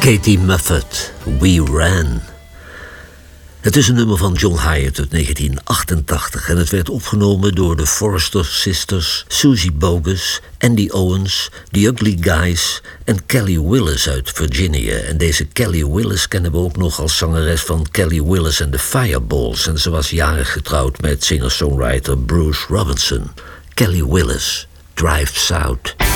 Katie Muffet, We Ran. Het is een nummer van John Hyatt uit 1988 en het werd opgenomen door de Forrester Sisters, Susie Bogus, Andy Owens, The Ugly Guys en Kelly Willis uit Virginia. En deze Kelly Willis kennen we ook nog als zangeres van Kelly Willis and the Fireballs. En ze was jarig getrouwd met singer-songwriter Bruce Robinson. Kelly Willis, Drive South.